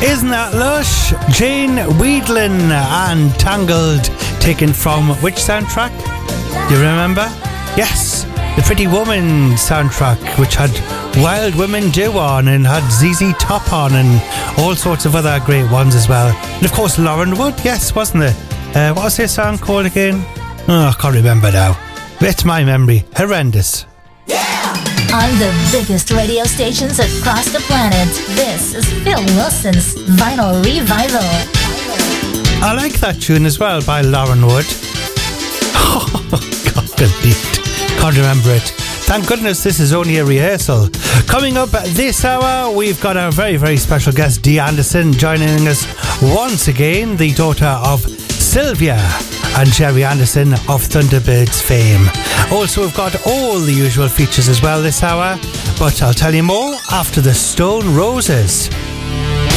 Isn't that lush? Jane Weedlin and Tangled, taken from which soundtrack? Do you remember? Yes, the Pretty Woman soundtrack, which had Wild Women Do on and had ZZ Top on and all sorts of other great ones as well. And of course Lauren Wood, yes, wasn't it? What was this song called again? Oh, I can't remember now. It's my memory. Horrendous. On the biggest radio stations across the planet, this is Phil Wilson's Vinyl Revival. I like that tune as well by Lauren Wood. Oh, God, can't remember it. Thank goodness this is only a rehearsal. Coming up this hour, we've got our very, very special guest, Dee Anderson, joining us once again, the daughter of Sylvia and Jerry Anderson of Thunderbirds fame. Also, we've got all the usual features as well this hour, but I'll tell you more after the Stone Roses.